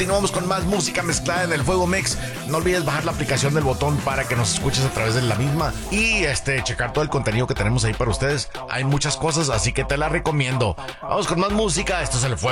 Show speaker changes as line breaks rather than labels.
continuamos con más música mezclada en el Fuego Mix. No olvides bajar la aplicación del Botón para que nos escuches a través de la misma y checar todo el contenido que tenemos ahí para ustedes. Hay muchas cosas, así que te la recomiendo. Vamos con más música. Esto es el Fuego